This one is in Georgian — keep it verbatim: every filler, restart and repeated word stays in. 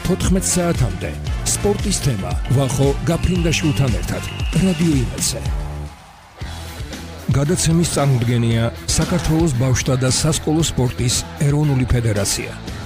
თოთხმეტ საათამდე სპორტის თემა ვახო გაფრინდაშვილთან ერთად რადიო იმედზე. გადაცემის წარმოდგენია საქართველოს ბავშვთა და სასკოლო სპორტის ეროვნული ფედერაცია.